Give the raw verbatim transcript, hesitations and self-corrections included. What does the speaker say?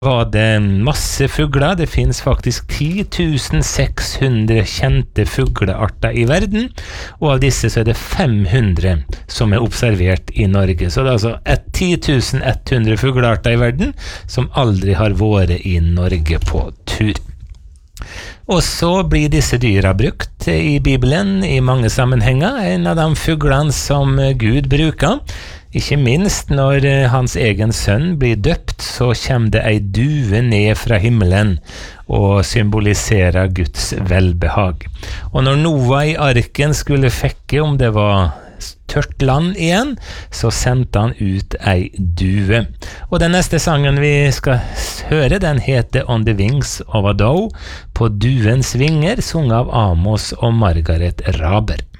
var det masse fugler. Det finnes faktisk ti tusen seks hundre kjente fuglearter i verden, og av disse så er det fem hundre som er observert i Norge. Så det er altså ti tusen ett hundre fuglearter i verden som aldri har vært i Norge på tur. Og så blir disse dyra brukt i Bibelen i mange sammenhenger. En av de fuglene som Gud bruker, ikke minst når hans egen sønn blir døpt, så kommer det ei due ned fra himmelen og symboliserer Guds velbehag. Og når Noah i arken skulle fekke om det var tørt land igjen, så sendte han ut ei due. Og den neste sangen vi skal høre, den heter On the Wings of a Doe, på duens vinger, sunget av Amos og Margaret Raber.